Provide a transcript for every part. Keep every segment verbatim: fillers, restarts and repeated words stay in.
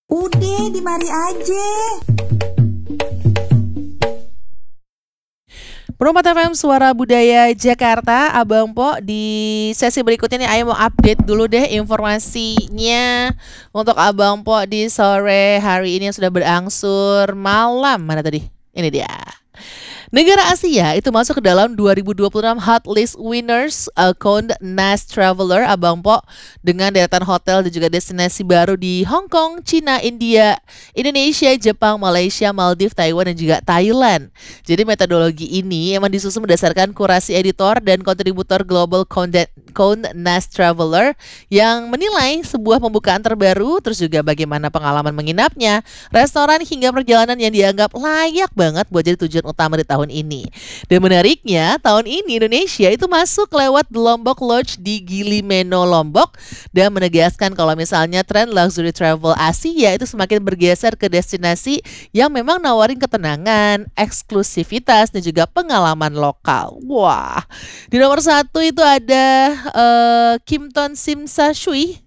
Udah, di mari aja. Perempat F M Suara Budaya Jakarta, Abang Po. Di sesi berikutnya nih, Ayo mau update dulu deh informasinya untuk Abang Po di sore hari ini yang sudah berangsur malam. Mana tadi? Ini dia. Negara Asia itu masuk ke dalam dua ribu dua puluh enam Hot List Winners Account Nast Traveler, Abang Po, dengan deretan hotel dan juga destinasi baru di Hong Kong, Cina, India, Indonesia, Jepang, Malaysia, Maldives, Taiwan, dan juga Thailand. Jadi metodologi ini emang disusun berdasarkan kurasi editor dan kontributor Global Count Nast Traveler yang menilai sebuah pembukaan terbaru, terus juga bagaimana pengalaman menginapnya, restoran hingga perjalanan yang dianggap layak banget buat jadi tujuan utama di tahun ini. Dan menariknya, tahun ini Indonesia itu masuk lewat The Lombok Lodge di Gili Meno, Lombok, dan menegaskan kalau misalnya tren luxury travel Asia itu semakin bergeser ke destinasi yang memang nawarin ketenangan, eksklusivitas, dan juga pengalaman lokal. Wah, di nomor satu itu ada uh, Kim Ton Sim Sa Shui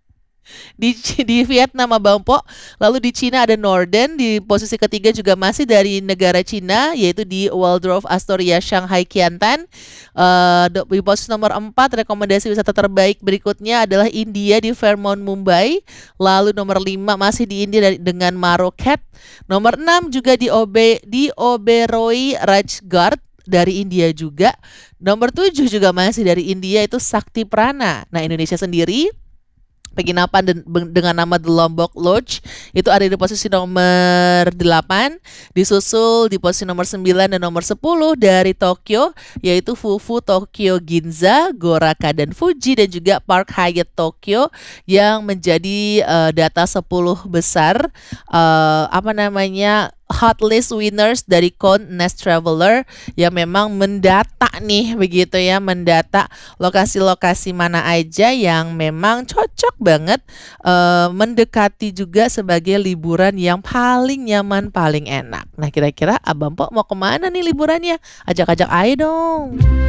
di di Vietnam, Abang Po. Lalu di Cina ada Norden. Di posisi ketiga juga masih dari negara Cina, yaitu di Waldorf Astoria Shanghai Qiantan. uh, Di posisi nomor empat, rekomendasi wisata terbaik berikutnya adalah India di Fairmont Mumbai. Lalu nomor lima masih di India dengan Maroket. Nomor enam juga di Obe di Oberoi Rajgarh dari India juga. Nomor tujuh juga masih dari India, itu Sakti Prana. Nah, Indonesia sendiri penginapan dengan nama The Lombok Lodge itu ada di posisi nomor delapan, disusul di posisi nomor sembilan dan nomor sepuluh dari Tokyo, yaitu Fufu Tokyo Ginza, Goraka dan Fuji, dan juga Park Hyatt Tokyo yang menjadi uh, data sepuluh besar uh, apa namanya Hot List Winners dari Count Nast Traveler yang memang mendata nih, begitu ya, mendata lokasi-lokasi mana aja yang memang cocok banget uh, mendekati juga sebagai liburan yang paling nyaman, paling enak. Nah, kira-kira Abang Po mau kemana nih liburannya? Ajak-ajak ayo dong.